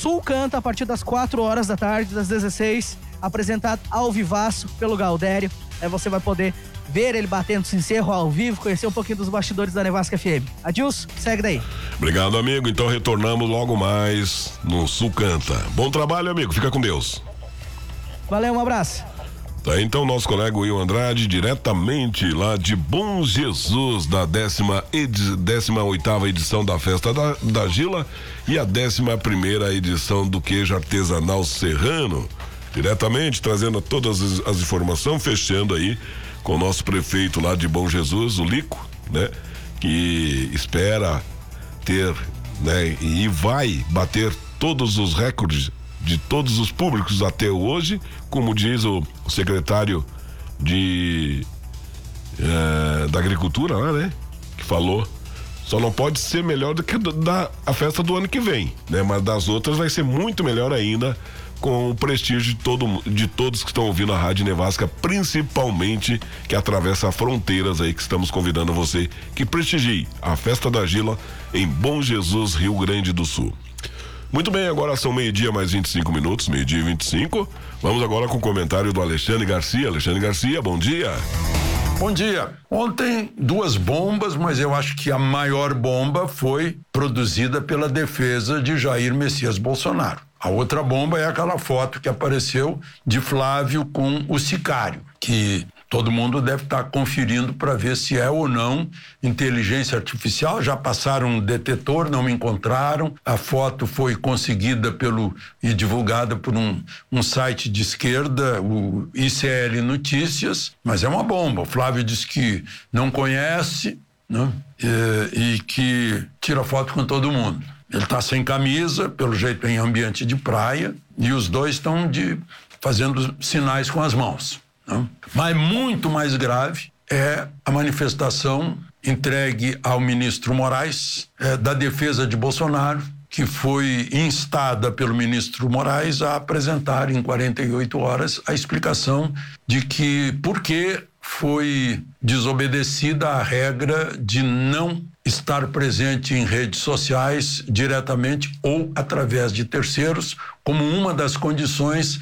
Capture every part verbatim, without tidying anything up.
Sul Canta a partir das quatro horas da tarde, das dezesseis, apresentado ao vivaço pelo Galdério. Aí você vai poder ver ele batendo sincero ao vivo, conhecer um pouquinho dos bastidores da Nevasca F M. Adilson, segue daí. Obrigado, amigo. Então retornamos logo mais no Sul Canta. Bom trabalho, amigo. Fica com Deus. Valeu, um abraço. Tá, então, nosso colega Will Andrade, diretamente lá de Bom Jesus, da décima, edi- décima oitava edição da Festa da, da Gila e a décima primeira edição do Queijo Artesanal Serrano. Diretamente, trazendo todas as, as informações, fechando aí com o nosso prefeito lá de Bom Jesus, o Lico, né? Que espera ter, né? E vai bater todos os recordes de todos os públicos até hoje, como diz o, o secretário de eh, da Agricultura lá, né? Que falou, só não pode ser melhor do que do, da a festa do ano que vem, né? Mas das outras vai ser muito melhor ainda, com o prestígio de, todo, de todos que estão ouvindo a Rádio Nevasca, principalmente que atravessa fronteiras aí, que estamos convidando você que prestigie a Festa da Gila em Bom Jesus, Rio Grande do Sul. Muito bem, agora são meio-dia mais vinte e cinco minutos, meio-dia e vinte e cinco. Vamos agora com o comentário do Alexandre Garcia. Alexandre Garcia, bom dia. Bom dia. Ontem, duas bombas, mas eu acho que a maior bomba foi produzida pela defesa de Jair Messias Bolsonaro. A outra bomba é aquela foto que apareceu de Flávio com o sicário, que todo mundo deve estar conferindo para ver se é ou não inteligência artificial. Já passaram um detetor, não me encontraram. A foto foi conseguida pelo e divulgada por um, um site de esquerda, o I C L Notícias, mas é uma bomba. O Flávio disse que não conhece, né? e, e que tira foto com todo mundo. Ele está sem camisa, pelo jeito em ambiente de praia, e os dois estão de, fazendo sinais com as mãos. Não? Mas muito mais grave é a manifestação entregue ao ministro Moraes é, da defesa de Bolsonaro, que foi instada pelo ministro Moraes a apresentar em quarenta e oito horas a explicação de que por que foi desobedecida a regra de não estar presente em redes sociais diretamente ou através de terceiros, como uma das condições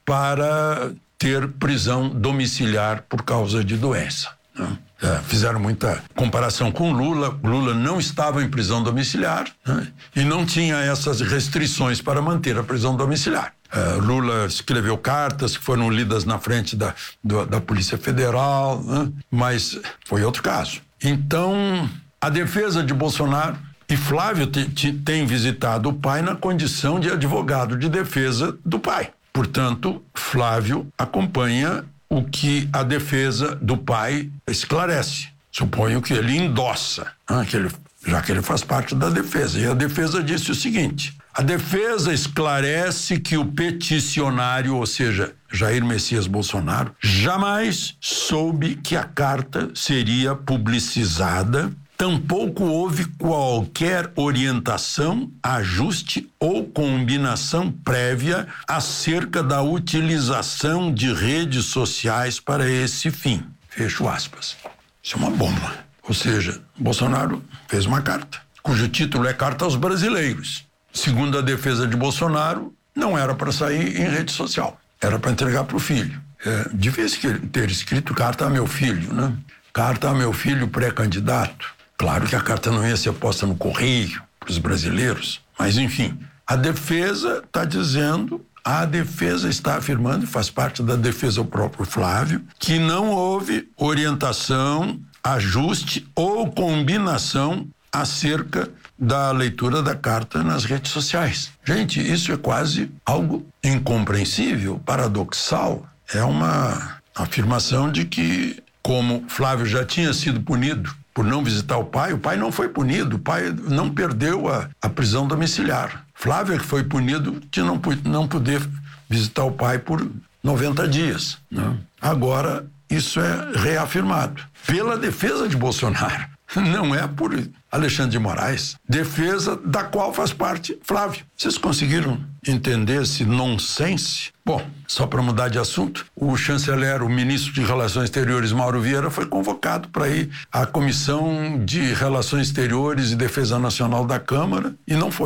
para ter prisão domiciliar por causa de doença. Né? É, fizeram muita comparação com Lula. Lula não estava em prisão domiciliar, né? E não tinha essas restrições para manter a prisão domiciliar. É, Lula escreveu cartas que foram lidas na frente da, do, da Polícia Federal, né? Mas foi outro caso. Então, a defesa de Bolsonaro, e Flávio te, te, tem visitado o pai na condição de advogado de defesa do pai. Portanto, Flávio acompanha o que a defesa do pai esclarece. Suponho que ele endossa, né, que ele, já que ele faz parte da defesa. E a defesa disse o seguinte: a defesa esclarece que o peticionário, ou seja, Jair Messias Bolsonaro, jamais soube que a carta seria publicizada. Tampouco houve qualquer orientação, ajuste ou combinação prévia acerca da utilização de redes sociais para esse fim. Fecho aspas. Isso é uma bomba. Ou seja, Bolsonaro fez uma carta, cujo título é Carta aos Brasileiros. Segundo a defesa de Bolsonaro, não era para sair em rede social, era para entregar para o filho. É difícil ter escrito carta a meu filho, né? Carta a meu filho pré-candidato. Claro que a carta não ia ser posta no correio para os brasileiros, mas enfim, a defesa está dizendo, a defesa está afirmando, faz parte da defesa o próprio Flávio, que não houve orientação, ajuste ou combinação acerca da leitura da carta nas redes sociais. Gente, isso é quase algo incompreensível, paradoxal. É uma afirmação de que, como Flávio já tinha sido punido por não visitar o pai, o pai não foi punido, o pai não perdeu a, a prisão domiciliar. Flávio é que foi punido de não, não poder visitar o pai por noventa dias. Né? Agora, isso é reafirmado pela defesa de Bolsonaro. Não é por Alexandre de Moraes, defesa da qual faz parte Flávio. Vocês conseguiram entender esse nonsense? Bom, só para mudar de assunto, o chanceler, o ministro de Relações Exteriores, Mauro Vieira, foi convocado para ir à Comissão de Relações Exteriores e Defesa Nacional da Câmara e não foi.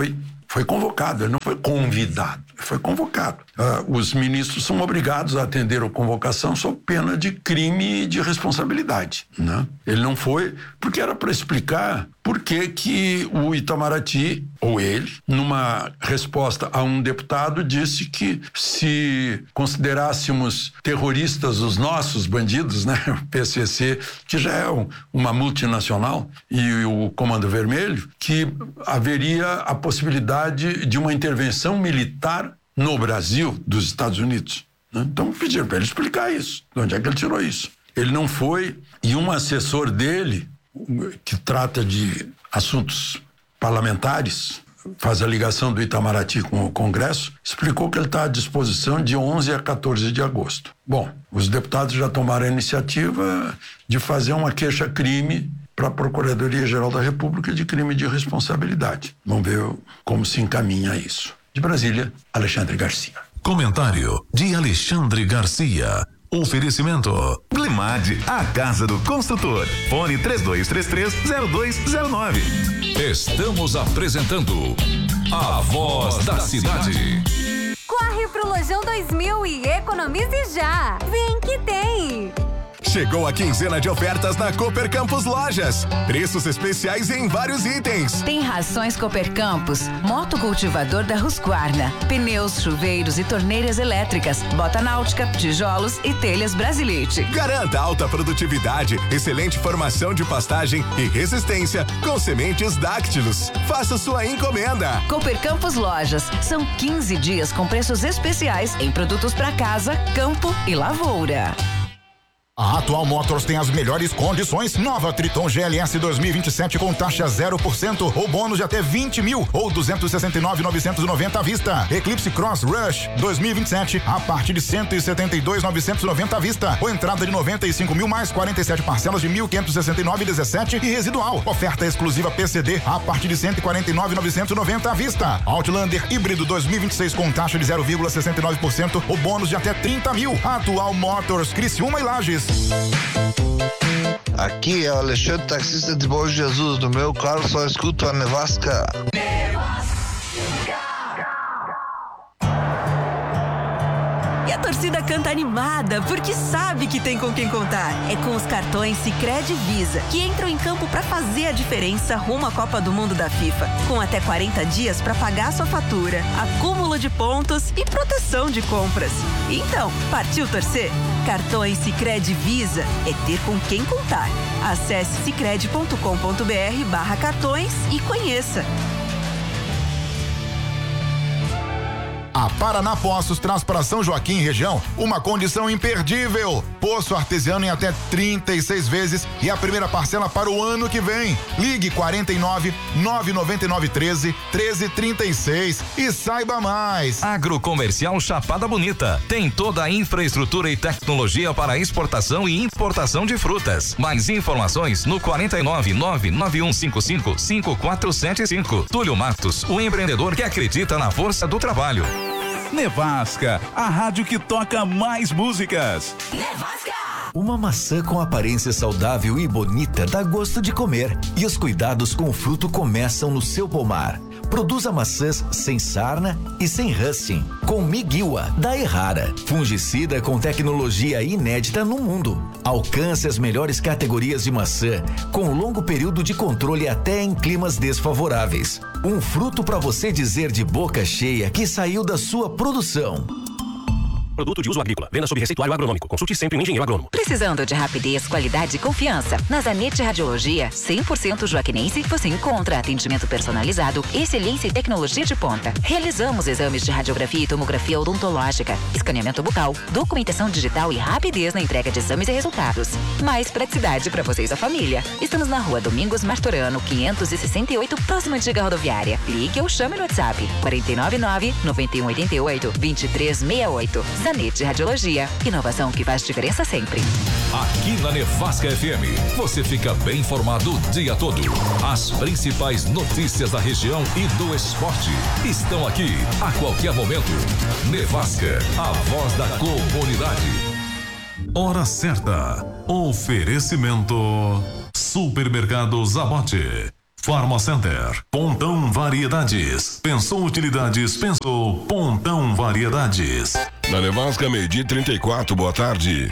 foi convocado, ele não foi convidado, foi convocado. Uh, os ministros são obrigados a atender a convocação sob pena de crime de responsabilidade, né? Ele não foi porque era para explicar por que que o Itamaraty, ou ele, numa resposta a um deputado, disse que se considerássemos terroristas os nossos bandidos, né, o P C C, que já é um, uma multinacional, e o Comando Vermelho, que haveria a possibilidade de uma intervenção militar no Brasil dos Estados Unidos, né? Então pediram para ele explicar isso, de onde é que ele tirou isso. Ele não foi, e um assessor dele, que trata de assuntos parlamentares, faz a ligação do Itamaraty com o Congresso, explicou que ele está à disposição de onze a quatorze de agosto. Bom, os deputados já tomaram a iniciativa de fazer uma queixa-crime para a Procuradoria-Geral da República de crime de responsabilidade. Vamos ver como se encaminha isso. De Brasília, Alexandre Garcia. Comentário de Alexandre Garcia. Oferecimento Glimad, a casa do construtor. Fone três dois três três, zero dois zero nove. Estamos apresentando A Voz da Cidade. Corre pro Lojão dois mil e economize já. Vem que tem. Chegou a quinzena de ofertas na Cooper Campus Lojas. Preços especiais em vários itens. Tem rações Cooper Campus, moto cultivador da Husqvarna, pneus, chuveiros e torneiras elétricas, bota náutica, tijolos e telhas Brasilite. Garanta alta produtividade, excelente formação de pastagem e resistência com sementes Dactylus. Faça sua encomenda. Cooper Campus Lojas. São quinze dias com preços especiais em produtos para casa, campo e lavoura. A Atual Motors tem as melhores condições. Nova Triton G L S dois mil e vinte e sete com taxa zero por cento ou bônus de até vinte mil ou duzentos e sessenta e nove mil novecentos e noventa à vista. Eclipse Cross Rush dois mil e vinte e sete a partir de cento e setenta e dois mil novecentos e noventa à vista ou entrada de noventa e cinco mil mais quarenta e sete parcelas de mil quinhentos e sessenta e nove vírgula dezessete e residual. Oferta exclusiva P C D a partir de cento e quarenta e nove mil novecentos e noventa à vista. Outlander híbrido dois mil e vinte e seis com taxa de zero vírgula sessenta e nove por cento ou bônus de até trinta mil. Atual Motors, Criciúma e Lages. Aqui é o Alexandre, taxista de Bom Jesus. No meu carro só escuto a Nevasca. E a torcida canta animada, porque sabe que tem com quem contar. É com os cartões Sicredi Visa, que entram em campo para fazer a diferença rumo à Copa do Mundo da FIFA. Com até quarenta dias para pagar sua fatura, acúmulo de pontos e proteção de compras. Então, partiu torcer? Cartões Sicredi Visa é ter com quem contar. Acesse sicredi ponto com ponto br barra cartões e conheça. A Paraná Poços traz para São Joaquim e região uma condição imperdível. Poço artesiano em até trinta e seis vezes e a primeira parcela para o ano que vem. Ligue quarenta e nove, nove nove nove, treze, treze trinta e seis e saiba mais. Agrocomercial Chapada Bonita tem toda a infraestrutura e tecnologia para exportação e importação de frutas. Mais informações no quarenta e nove, nove nove um cinco cinco, cinco quatro sete cinco. Túlio Matos, o empreendedor que acredita na força do trabalho. Nevasca, a rádio que toca mais músicas. Nevasca! Uma maçã com aparência saudável e bonita dá gosto de comer. E os cuidados com o fruto começam no seu pomar. Produza maçãs sem sarna e sem rusting, com Miguiwa, da Errara, fungicida com tecnologia inédita no mundo. Alcance as melhores categorias de maçã, com longo período de controle até em climas desfavoráveis. Um fruto para você dizer de boca cheia que saiu da sua produção. Produto de uso agrícola. Venda sob receituário agronômico. Consulte sempre um engenheiro agrônomo. Precisando de rapidez, qualidade e confiança? Na Zanetti Radiologia, cem por cento joaquinense, você encontra atendimento personalizado, excelência e tecnologia de ponta. Realizamos exames de radiografia e tomografia odontológica, escaneamento bucal, documentação digital e rapidez na entrega de exames e resultados. Mais praticidade para você e sua família. Estamos na rua Domingos Martorano, quinhentos e sessenta e oito, próxima antiga rodoviária. Ligue ou chame no WhatsApp quatro nove nove, nove um oito oito, dois três seis oito. Zanetti Radiologia. Inovação que faz diferença sempre. Aqui na Nevasca F M, você fica bem informado o dia todo. As principais notícias da região e do esporte estão aqui a qualquer momento. Nevasca, a voz da comunidade. Hora certa. Oferecimento Supermercado Zamote. Pharma Center, Pontão Variedades. Pensou utilidades, pensou Pontão Variedades. Na Nevasca, meio-dia trinta e quatro, boa tarde.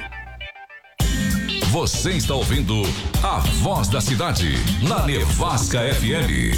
Você está ouvindo a Voz da Cidade, na Nevasca F M.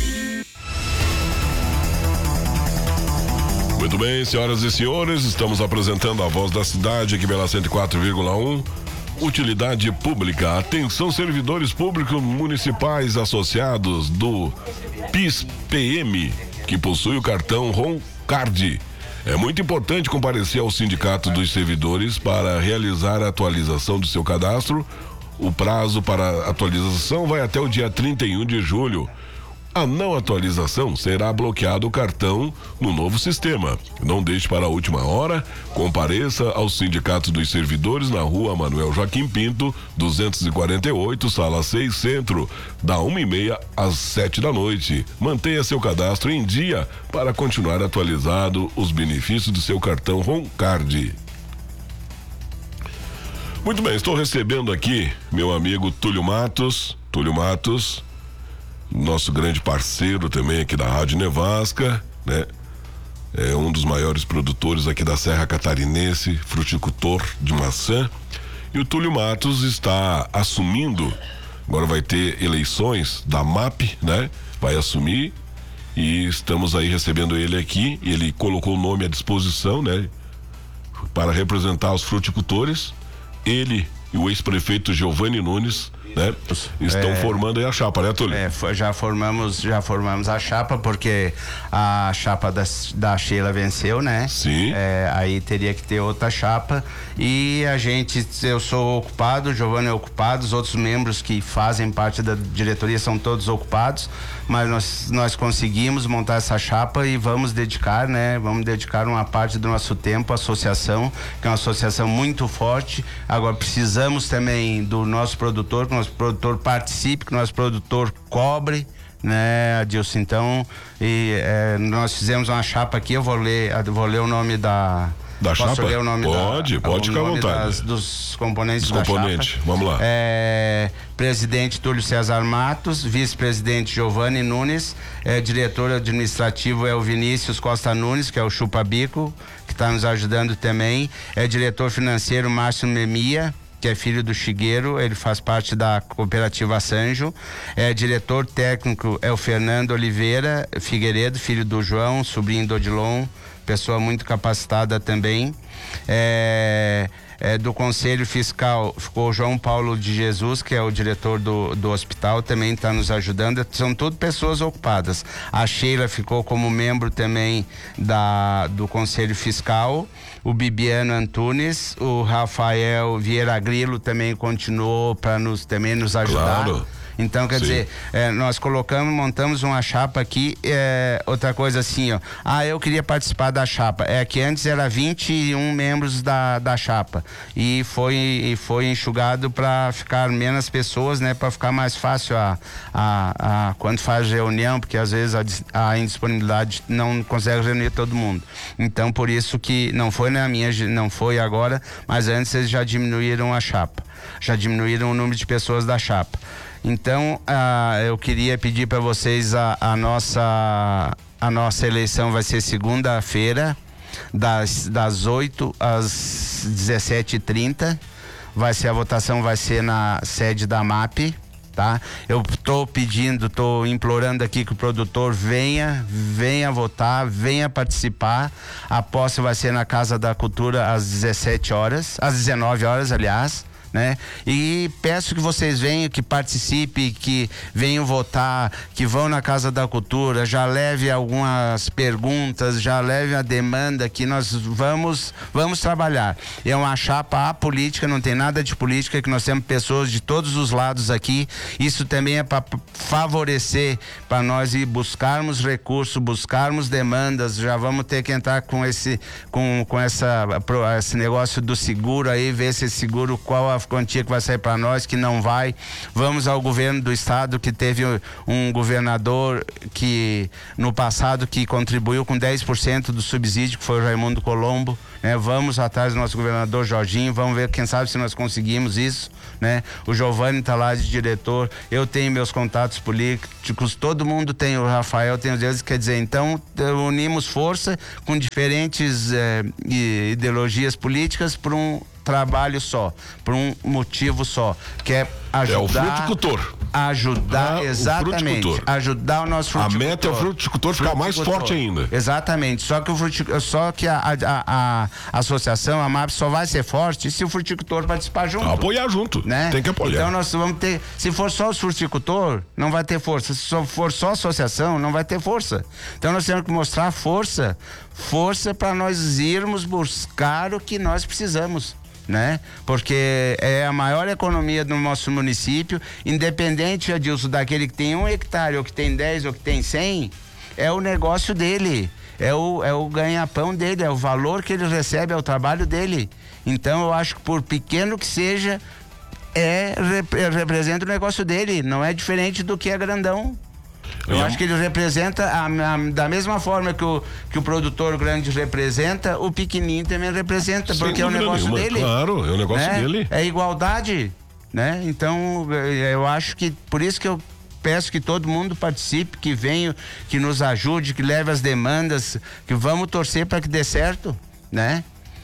Muito bem, senhoras e senhores, estamos apresentando a Voz da Cidade aqui pela cento e quatro vírgula um. Utilidade pública. Atenção, servidores públicos municipais associados do P I S P M, que possui o cartão Roncard. É muito importante comparecer ao Sindicato dos Servidores para realizar a atualização do seu cadastro. O prazo para atualização vai até o dia trinta e um de julho. A não atualização será bloqueado o cartão no novo sistema. Não deixe para a última hora. Compareça ao Sindicato dos Servidores na rua Manuel Joaquim Pinto, duzentos e quarenta e oito, sala seis, centro, da uma e meia às sete da noite. Mantenha seu cadastro em dia para continuar atualizado os benefícios do seu cartão Roncard. Muito bem, estou recebendo aqui meu amigo Túlio Matos. Túlio Matos, nosso grande parceiro também aqui da Rádio Nevasca, né? É um dos maiores produtores aqui da Serra Catarinense, fruticultor de maçã. E o Túlio Matos está assumindo, agora vai ter eleições da M A P, né? Vai assumir e estamos aí recebendo ele aqui. Ele colocou o nome à disposição, né? Para representar os fruticultores. Ele e o ex-prefeito Giovanni Nunes, né? Estão é, formando aí a chapa, né, Túlio? É, já formamos, já formamos a chapa, porque a chapa da, da Sheila venceu, né? Sim. É, aí teria que ter outra chapa e a gente, eu sou ocupado, o Giovanni é ocupado, os outros membros que fazem parte da diretoria são todos ocupados, mas nós, nós conseguimos montar essa chapa e vamos dedicar, né? Vamos dedicar uma parte do nosso tempo à associação, que é uma associação muito forte. Agora precisamos também do nosso produtor, que o nosso produtor participe, que o nosso produtor cobre, né, Adilson? Então, e, é, nós fizemos uma chapa aqui, eu vou ler, eu vou ler o nome da... Da Posso chapa? ler o nome pode, da, pode ficar à vontade. Das, dos componentes Dos da componentes, chapa. vamos lá. É, presidente Túlio César Matos, vice-presidente Giovanni Nunes, é, diretor administrativo é o Vinícius Costa Nunes, que é o Chupa-Bico, que está nos ajudando também, é diretor financeiro Márcio Memia, que é filho do Chigueiro, ele faz parte da cooperativa Sanjo. É diretor técnico é o Fernando Oliveira Figueiredo, filho do João, sobrinho do Odilon, pessoa muito capacitada também. É, é, do Conselho Fiscal ficou o João Paulo de Jesus, que é o diretor do, do hospital, também está nos ajudando. São tudo pessoas ocupadas. A Sheila ficou como membro também da, do Conselho Fiscal. O Bibiano Antunes, o Rafael Vieira Grilo também continuou para nos, também nos ajudar. Claro. Então, quer Sim. dizer, é, nós colocamos, montamos uma chapa aqui, é, outra coisa assim, ó. Ah, eu queria participar da chapa. É que antes era vinte e um membros da, da chapa. E foi, e foi enxugado para ficar menos pessoas, né? Para ficar mais fácil a, a, a quando faz reunião, porque às vezes a, a indisponibilidade não consegue reunir todo mundo. Então, por isso que não foi na minha, não foi agora, mas antes eles já diminuíram a chapa. Já diminuíram o número de pessoas da chapa. Então, ah, eu queria pedir para vocês a, a nossa a nossa eleição vai ser segunda-feira, das das oito às dezessete e trinta. Vai ser a votação vai ser na sede da M A P, tá? Eu tô pedindo, tô implorando aqui que o produtor venha, venha votar, venha participar. A posse vai ser na Casa da Cultura às dezessete horas, às dezenove horas, aliás. Né? E peço que vocês venham, que participem, que venham votar, que vão na Casa da Cultura, já leve algumas perguntas, já leve a demanda que nós vamos vamos trabalhar. É uma chapa apolítica, não tem nada de política, que nós temos pessoas de todos os lados aqui. Isso também é para favorecer, para nós ir buscarmos recursos, buscarmos demandas. Já vamos ter que entrar com esse com, com essa esse negócio do seguro aí, ver esse seguro, qual a quantia que vai sair para nós, que não vai. Vamos ao governo do estado, que teve um governador que no passado que contribuiu com dez por cento do subsídio, que foi o Raimundo Colombo, né? Vamos atrás do nosso governador Jorginho, vamos ver, quem sabe, se nós conseguimos isso, né? O Giovanni tá lá de diretor, eu tenho meus contatos políticos, todo mundo tem, o Rafael tem os deles, quer dizer, então unimos força com diferentes eh, ideologias políticas por um trabalho só, por um motivo só, que é ajudar... É o fruticultor. Ajudar, ah, exatamente. O ajudar o nosso fruticultor. A meta é o fruticultor ficar mais forte ainda. Exatamente. Só que, o fruticultor, só que a, a, a, a associação, a MAP, só vai ser forte se o fruticultor participar junto. Apoiar junto, né? Tem que apoiar. Então nós vamos ter, se for só o fruticultor, não vai ter força. Se for só a associação, não vai ter força. Então nós temos que mostrar força, força para nós irmos buscar o que nós precisamos, né? Porque é a maior economia do nosso município, independente, Adilson, daquele que tem um hectare, ou que tem dez, ou que tem cem, é o negócio dele, é o, é o ganha-pão dele, é o valor que ele recebe, é o trabalho dele. Então eu acho que, por pequeno que seja, é, representa o negócio dele, não é diferente do que é grandão. Eu é. acho que ele representa a, a, da mesma forma que o, que o produtor grande representa, o pequenininho também representa, Sem porque é o negócio nenhuma. dele. Claro, é o negócio né? dele. É igualdade, né? Então, eu acho que, por isso que eu peço que todo mundo participe, que venha, que nos ajude, que leve as demandas, que vamos torcer para que dê certo, né?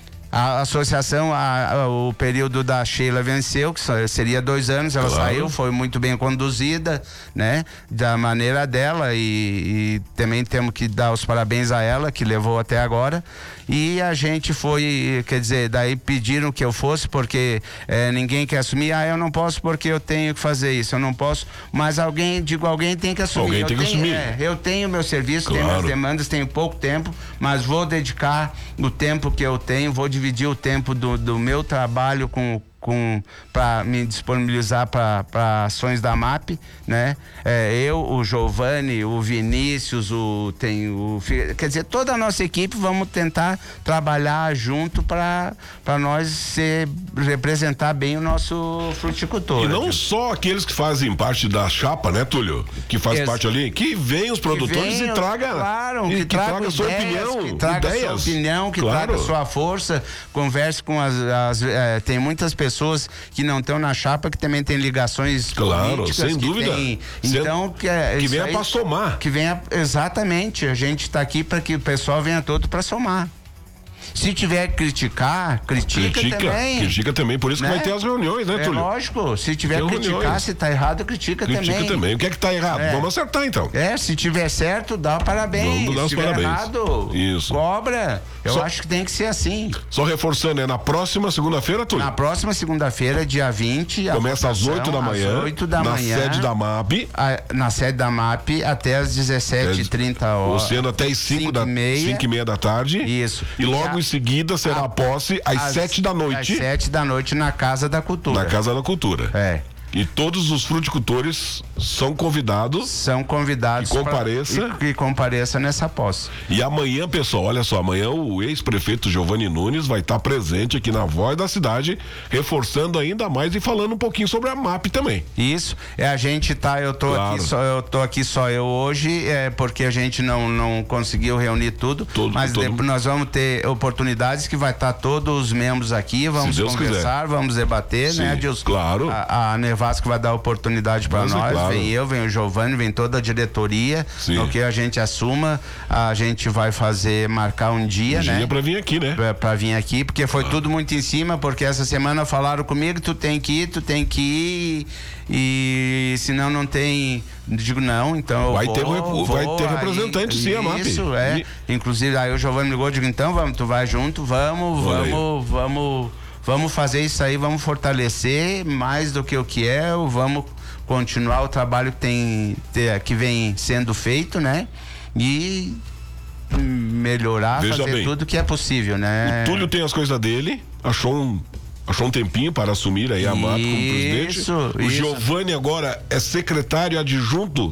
A associação, a, a, o período da Sheila venceu, que seria dois anos, ela claro. saiu, foi muito bem conduzida, né? Da maneira dela, e, e também temos que dar os parabéns a ela, que levou até agora. E a gente foi, quer dizer, daí pediram que eu fosse, porque é, ninguém quer assumir. Ah, eu não posso porque eu tenho que fazer isso, eu não posso, mas alguém, digo, alguém tem que assumir. Alguém eu tem tenho, que assumir. É, eu tenho meu serviço, claro. tenho minhas demandas, tenho pouco tempo, mas vou dedicar o tempo que eu tenho, vou dividir o tempo do, do meu trabalho com com para me disponibilizar para ações da MAP, né? É, eu, o Giovanni, o Vinícius, o tem o quer dizer, toda a nossa equipe, vamos tentar trabalhar junto para para nós ser, representar bem o nosso fruticultor. E não só aqueles que fazem parte da chapa, né, Túlio? Que faz Ex parte ali, que vem os produtores vem, e traga, claro, e, que, que traga, traga a sua ideias, opinião, que traga ideias. sua opinião, que claro. traga sua força, converse com as, as é, tem muitas pessoas que não estão na chapa, que também tem ligações claro, políticas. Sem que dúvida. Tem, sem, então, que, é, que venha para somar. Que venha, exatamente. A gente está aqui para que o pessoal venha todo para somar. Se tiver que criticar, critica, critica também. Critica também, por isso né? que vai ter as reuniões, né, é Túlio? Lógico, se tiver que criticar, reuniões. se tá errado, critica, critica também. Critica também. O que é que tá errado? É. Vamos acertar, então. É, se tiver certo, dá parabéns. Vamos dar os se tiver parabéns. errado, isso. cobra. Eu só, acho que tem que ser assim. Só reforçando, é na próxima segunda-feira, Túlio? Na próxima segunda-feira, dia vinte. Começa às oito da manhã. Às oito da na manhã. Na sede da MAP. A, na sede da MAP, até às dezessete e trinta horas. Ou sendo até às cinco da, cinco e meia da tarde. Isso. E logo e a, em seguida será a posse às, às sete da noite. Às sete da noite na Casa da Cultura. Na Casa da Cultura. É. E todos os fruticultores são convidados. São convidados. Que compareça. Pra, e, que compareça nessa posse. E amanhã, pessoal, olha só, amanhã o ex-prefeito Giovanni Nunes vai estar presente aqui na Voz da Cidade, reforçando ainda mais e falando um pouquinho sobre a MAP também. Isso, é a gente tá, eu tô claro. aqui só, eu tô aqui só eu hoje, é porque a gente não, não conseguiu reunir tudo, todo, mas todo... Depois nós vamos ter oportunidades que vai estar tá todos os membros aqui, vamos conversar, quiser. vamos debater, Sim, né, Adilson? Claro. A, a Nevasca que vai dar oportunidade para nós, claro. vem eu, vem o Giovanni, vem toda a diretoria, Sim. no que a gente assuma, a gente vai fazer, marcar um dia, um né? dia pra vir aqui, né? Pra, pra vir aqui, porque foi ah. tudo muito em cima, porque essa semana falaram comigo, tu tem que ir, tu tem que ir, e senão não tem, digo não, então vai eu ter, vou, vai vou, ter representante, aí, sim, a MAP. Isso, é, e... inclusive aí o Giovanni ligou, digo, então vamos, tu vai junto, vamos, Olha vamos, aí. vamos Vamos fazer isso aí, vamos fortalecer mais do que o que é, vamos continuar o trabalho que tem, que vem sendo feito, né? E melhorar, Veja fazer bem, tudo que é possível, né? O Túlio tem as coisas dele, achou um, achou um tempinho para assumir aí a MAP como presidente. Isso, o Giovanni agora é secretário adjunto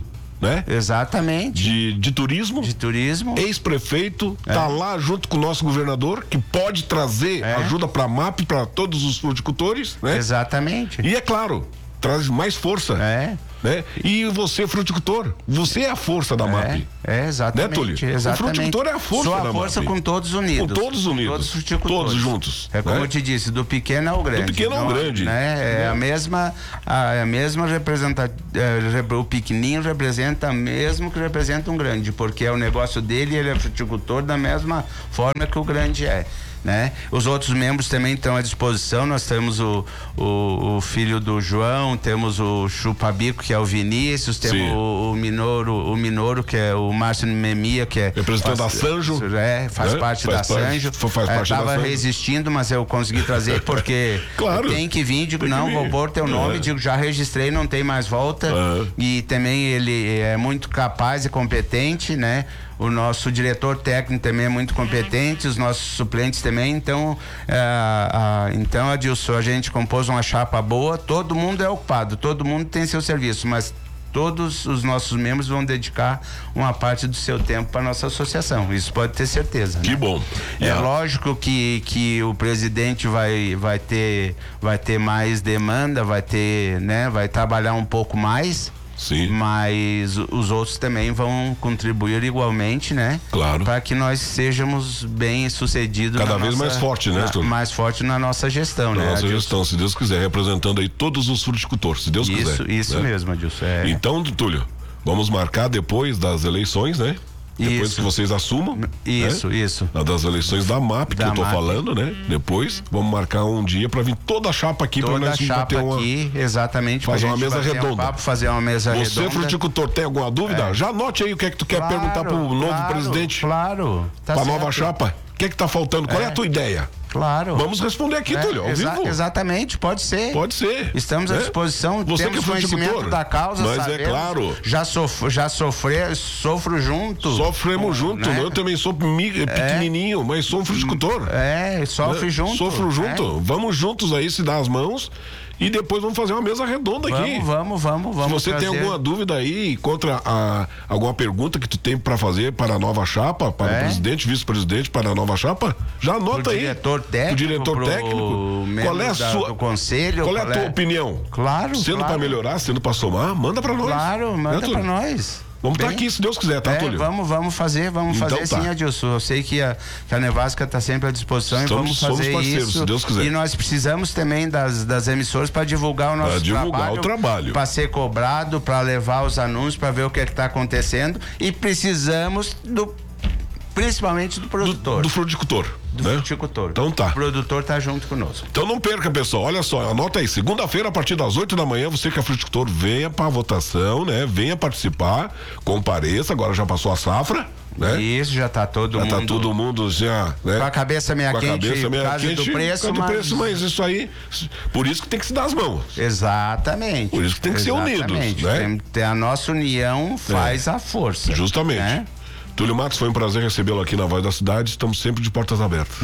né? Exatamente. De, de turismo. De turismo. Ex-prefeito, É. tá lá junto com o nosso governador, que pode trazer É. ajuda para a M A P, para todos os fruticultores, né? Exatamente. E é claro, traz mais força. É. Né? E você, fruticultor, você é a força da M A P. É, é exatamente. Né, Túlio? Exatamente. O fruticultor é a força Sua da força M A P. com todos unidos. Com todos unidos. Todos os fruticultores. Todos juntos. É como né? eu te disse, do pequeno ao grande. Do pequeno ao Não, grande. Né? É a mesma, a, a mesma representa, é, o pequenininho representa mesmo que representa um grande, porque é o negócio dele, ele é fruticultor da mesma forma que o grande é. Né? Os outros membros também estão à disposição. Nós temos o, o, o filho do João, temos o Chupabico, que é o Vinícius, temos o, o Minoro, o Minoro, que é o Márcio Memia, que é representante da Sanjo. É, faz né? parte faz da parte, Sanjo. Faz parte Estava da Sanjo. resistindo, mas eu consegui trazer porque claro. tem que vir. Digo, Tem que não, vir. vou pôr teu nome. É. Digo, já registrei, não tem mais volta. É. E também ele é muito capaz e competente, né? O nosso diretor técnico também é muito competente, os nossos suplentes também. Então, é, a, então, Adilson, a gente compôs uma chapa boa, todo mundo é ocupado, todo mundo tem seu serviço, mas todos os nossos membros vão dedicar uma parte do seu tempo para nossa associação. Isso pode ter certeza. Que né? bom. É Yeah. lógico que, que o presidente vai, vai, ter, vai ter mais demanda, vai ter, né, vai trabalhar um pouco mais. Sim. Mas os outros também vão contribuir igualmente, né? Claro. Para que nós sejamos bem sucedidos. Cada na vez nossa, mais forte, né, na, Arthur? Mais forte na nossa gestão, Na né? nossa Adilson? gestão, se Deus quiser, representando aí todos os fruticultores, se Deus Isso, quiser. isso né? mesmo, Adilson. É. Então, Túlio, vamos marcar depois das eleições, né? Depois Isso. que vocês assumam. Isso, né? isso. Das eleições da M A P, Da que eu tô M A P. falando, né? Depois, vamos marcar um dia pra vir toda a chapa aqui, pra Toda a nós chapa bater uma, aqui, exatamente. pra fazer uma gente mesa bater um redonda. papo, fazer uma mesa Você, redonda. fruticultor, tem alguma dúvida? É. Já anote aí o que é que tu quer Claro, perguntar pro novo claro, presidente. Claro. Tá pra certo. nova chapa. O que é que tá faltando? Qual é, É. a tua ideia? Claro. Vamos responder aqui, É, Túlio, ao exa- vivo. Exatamente, pode ser. Pode ser. Estamos à É. disposição, Você temos que é conhecimento fruticultor. da causa, Mas é sabemos, claro. Já, sof já sofrer, sofro junto. Sofremos junto, né? Eu também sou mi- pequenininho, mas sou um fruticultor. É, sofre Né? junto. Sofro junto. É. Vamos juntos aí, se dar as mãos. E depois vamos fazer uma mesa redonda aqui. Vamos, vamos, vamos, vamos. Se você trazer. tem alguma dúvida aí, contra a, alguma pergunta que tu tem para fazer para a nova chapa, para É. o presidente, vice-presidente, para a nova chapa, já anota Pro aí. diretor técnico, O diretor pro técnico. membro Qual é a da- sua do conselho, Qual é a qual tua é- opinião? Claro, Sendo claro. para melhorar, sendo para somar, manda para nós. Claro, manda Né, pra Túlio? nós. Vamos estar Bem, aqui, se Deus quiser, tá, é, Túlio? vamos, vamos fazer, vamos Então fazer tá. sim, Adilson. Eu sei que a, que a Nevasca está sempre à disposição Estamos- e vamos somos fazer parceiros, isso. se Deus quiser. E nós precisamos também das, das emissoras para divulgar o nosso Pra divulgar trabalho. o trabalho. Para ser cobrado, para levar os anúncios, para ver o que é está acontecendo. E precisamos do principalmente do produtor. Do fruticultor. Do né? fruticultor. Então tá. O produtor tá junto conosco. Então não perca, pessoal. Olha só, anota aí. Segunda-feira, a partir das oito da manhã, você que é fruticultor, venha pra votação, né? Venha participar, compareça. Agora já passou a safra, né? Isso, já tá todo já mundo. tá todo mundo já, né? Com a cabeça meia Com a quente, cabeça meia por causa quente, do preço, por causa do mas- preço, mas isso aí, por isso que tem que se dar as mãos. Exatamente. Por isso que tem que ser unidos, Exatamente. né? Tem, tem a nossa união faz a força. Justamente. né? Túlio Matos, foi um prazer recebê-lo aqui na Voz da Cidade. Estamos sempre de portas abertas.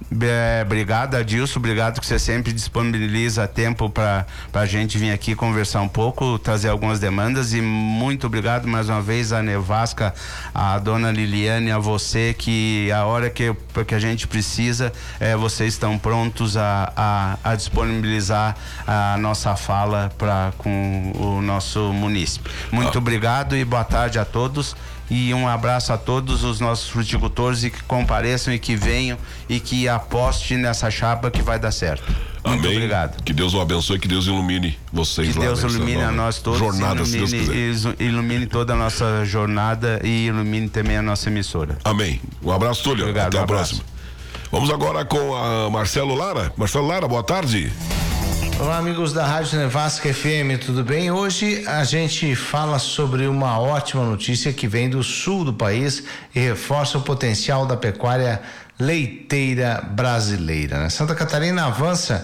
É, obrigado, Adilson. Obrigado que você sempre disponibiliza tempo para a gente vir aqui conversar um pouco, trazer algumas demandas. E muito obrigado mais uma vez a Nevasca, a dona Liliane, a você, que a hora que, que a gente precisa, é, vocês estão prontos a, a, a disponibilizar a nossa fala pra, com o nosso munícipe. Muito Ah. obrigado e boa tarde a todos. E um abraço a todos os nossos fruticultores e que compareçam e que venham e que aposte nessa chapa que vai dar certo. Muito Amém. obrigado. Que Deus o abençoe, que Deus ilumine vocês Que lá. Deus nessa ilumine a nova nós todos, jornada, se Deus ilumine, quiser. ilu- ilumine toda a nossa jornada e ilumine também a nossa emissora. Amém. Um abraço, Túlio. Obrigado, Até um a abraço. próxima. Vamos agora com a Marcelo Lara. Marcelo Lara, boa tarde. Olá, amigos da Rádio Nevasca F M, tudo bem? Hoje a gente fala sobre uma ótima notícia que vem do sul do país e reforça o potencial da pecuária leiteira brasileira, né? Santa Catarina avança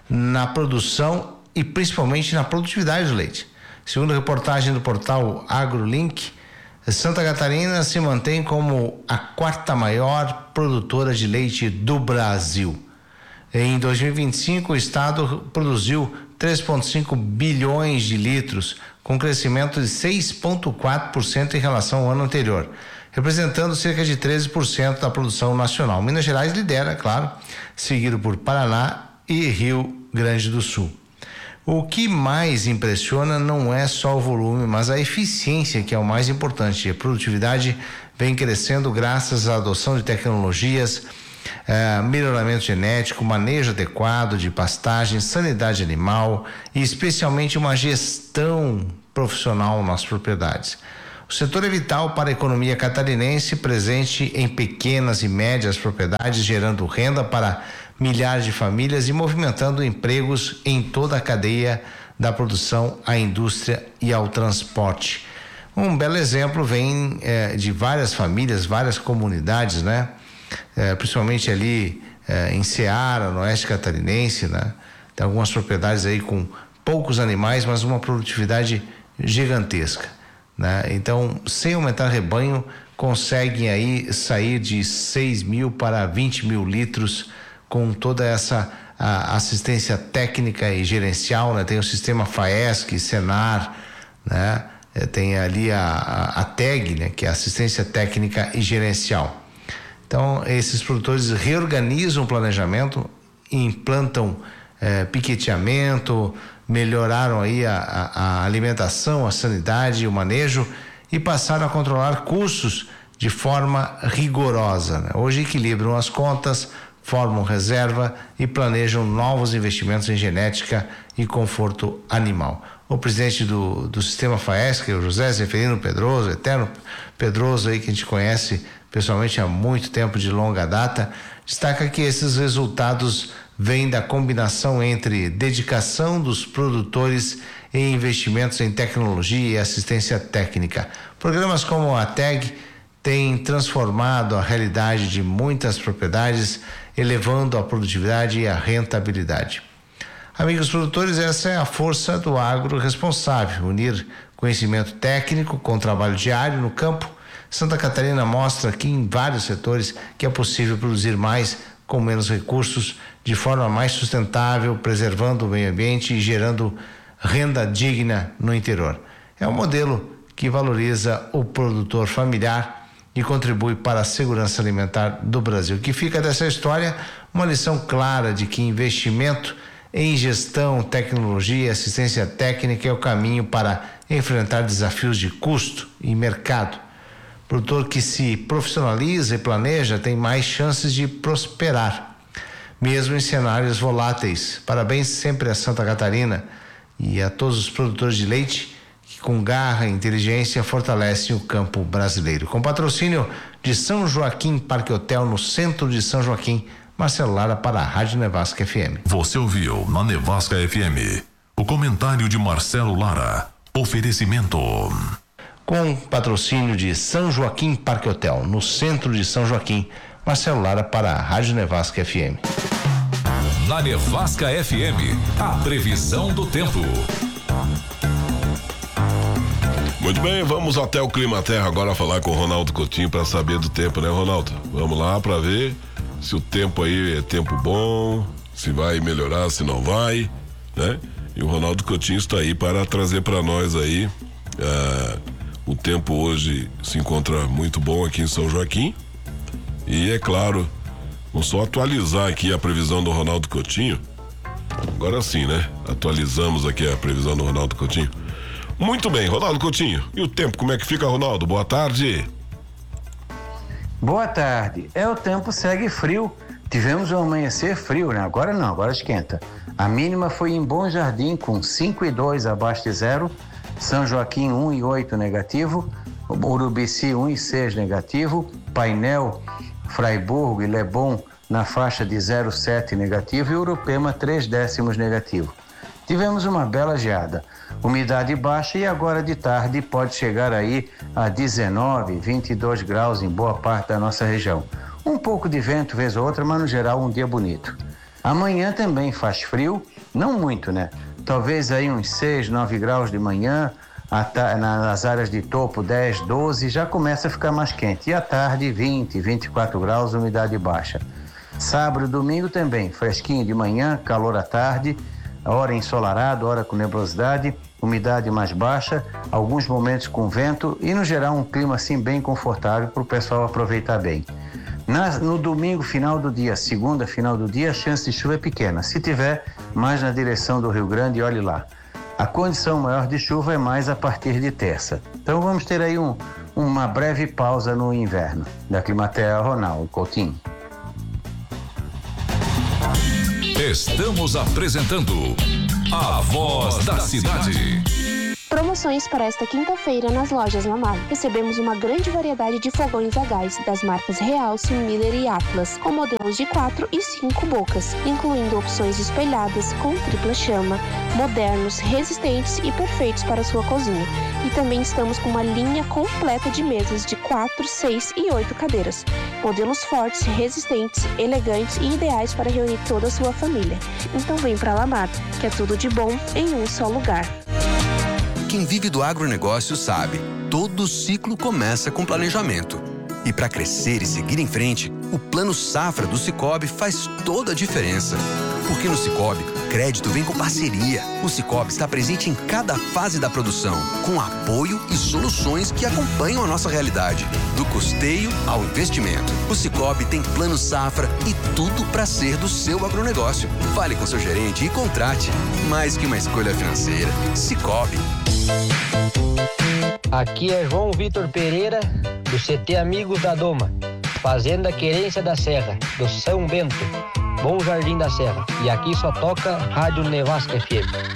na produção e principalmente na produtividade do leite. Segundo a reportagem do portal AgroLink, Santa Catarina se mantém como a quarta maior produtora de leite do Brasil. Em dois mil e vinte e cinco, o estado produziu três vírgula cinco bilhões de litros, com crescimento de seis vírgula quatro por cento em relação ao ano anterior, representando cerca de treze por cento da produção nacional. Minas Gerais lidera, claro, seguido por Paraná e Rio Grande do Sul. O que mais impressiona não é só o volume, mas a eficiência, que é o mais importante. A produtividade vem crescendo graças à adoção de tecnologias, eh, melhoramento genético, manejo adequado de pastagem, sanidade animal e especialmente uma gestão profissional nas propriedades. O setor é vital para a economia catarinense, presente em pequenas e médias propriedades, gerando renda para milhares de famílias e movimentando empregos em toda a cadeia da produção à indústria e ao transporte. Um belo exemplo vem eh, de várias famílias, várias comunidades, né? Eh, principalmente ali eh, em Ceará, no oeste catarinense, né? Tem algumas propriedades aí com poucos animais, mas uma produtividade gigantesca, né? Então, sem aumentar rebanho, conseguem aí sair de seis mil para vinte mil litros com toda essa a, assistência técnica e gerencial, né? Tem o sistema FAESC, Senar, né? Tem ali a, a, a T E G, né? Que é assistência técnica e gerencial. Então, esses produtores reorganizam o planejamento, implantam eh, piqueteamento, melhoraram aí a, a, a alimentação, a sanidade, o manejo e passaram a controlar custos de forma rigorosa, né? Hoje equilibram as contas, formam reserva e planejam novos investimentos em genética e conforto animal. O presidente do, do sistema FAESC, o José Zeferino Pedroso, eterno Pedroso aí que a gente conhece pessoalmente há muito tempo, de longa data, destaca que esses resultados vêm da combinação entre dedicação dos produtores e investimentos em tecnologia e assistência técnica. Programas como a T E G têm transformado a realidade de muitas propriedades, elevando a produtividade e a rentabilidade. Amigos produtores, essa é a força do agro responsável, unir conhecimento técnico com trabalho diário no campo. Santa Catarina mostra aqui em vários setores que é possível produzir mais com menos recursos, de forma mais sustentável, preservando o meio ambiente e gerando renda digna no interior. É um modelo que valoriza o produtor familiar e contribui para a segurança alimentar do Brasil. Que fica dessa história uma lição clara de que investimento em gestão, tecnologia e assistência técnica é o caminho para enfrentar desafios de custo e mercado. O produtor que se profissionaliza e planeja tem mais chances de prosperar, mesmo em cenários voláteis. Parabéns sempre a Santa Catarina e a todos os produtores de leite que com garra e inteligência fortalecem o campo brasileiro. Com patrocínio de São Joaquim Parque Hotel, no centro de São Joaquim, Marcelo Lara para a Rádio Nevasca F M. Você ouviu na Nevasca F M o comentário de Marcelo Lara. Oferecimento. Com patrocínio de São Joaquim Parque Hotel, no centro de São Joaquim, Marcelo Lara para a Rádio Nevasca F M. Na Nevasca F M, a previsão do tempo. Muito bem, vamos até o Clima Terra agora falar com o Ronaldo Coutinho para saber do tempo, né, Ronaldo? Vamos lá para ver se o tempo aí é tempo bom, se vai melhorar, se não vai, né? E o Ronaldo Coutinho está aí para trazer para nós aí. Uh, o tempo hoje se encontra muito bom aqui em São Joaquim. E é claro, vamos só atualizar aqui a previsão do Ronaldo Coutinho. Agora sim, né? Atualizamos aqui a previsão do Ronaldo Coutinho. Muito bem, Ronaldo Coutinho. E o tempo, como é que fica, Ronaldo? Boa tarde. Boa tarde. É, o tempo segue frio. Tivemos um amanhecer frio, né? Agora não, agora esquenta. A mínima foi em Bom Jardim com cinco e dois abaixo de zero. São Joaquim um e oito negativo. Urubici um e seis negativo. Painel, Fraiburgo e Leblon na faixa de zero vírgula sete negativo. E Urupema três décimos negativo. Tivemos uma bela geada. Umidade baixa e agora de tarde pode chegar aí a dezenove, vinte e dois graus em boa parte da nossa região. Um pouco de vento vez ou outra, mas no geral um dia bonito. Amanhã também faz frio, não muito, né? Talvez aí uns seis, nove graus de manhã, nas áreas de topo dez, doze, já começa a ficar mais quente. E à tarde vinte, vinte e quatro graus, umidade baixa. Sábado e domingo também, fresquinho de manhã, calor à tarde, hora ensolarado, hora com nebulosidade umidade mais baixa, alguns momentos com vento e, no geral, um clima assim bem confortável para o pessoal aproveitar bem. Na, no domingo, final do dia, segunda, final do dia, a chance de chuva é pequena. Se tiver, mais na direção do Rio Grande, olhe lá. A condição maior de chuva é mais a partir de terça. Então vamos ter aí um, uma breve pausa no inverno. Da Climatea, Ronaldo Coutinho. Estamos apresentando A Voz da Cidade. Promoções para esta quinta-feira nas lojas Lamar. Recebemos uma grande variedade de fogões a gás das marcas Realce, Miller e Atlas, com modelos de quatro e cinco bocas, incluindo opções espelhadas com tripla chama, modernos, resistentes e perfeitos para sua cozinha. E também estamos com uma linha completa de mesas de quatro, seis e oito cadeiras. Modelos fortes, resistentes, elegantes e ideais para reunir toda a sua família. Então vem para Lamar, que é tudo de bom em um só lugar. Quem vive do agronegócio sabe, todo ciclo começa com planejamento. E para crescer e seguir em frente, o Plano Safra do Sicoob faz toda a diferença. Porque no Sicoob, crédito vem com parceria. O Sicoob está presente em cada fase da produção, com apoio e soluções que acompanham a nossa realidade, do custeio ao investimento. O Sicoob tem Plano Safra e tudo para ser do seu agronegócio. Fale com seu gerente e contrate. Mais que uma escolha financeira, Sicoob. Aqui é João Vitor Pereira, do C T Amigos da Doma, Fazenda Querência da Serra, do São Bento, Bom Jardim da Serra. E aqui só toca Rádio Nevasca F M.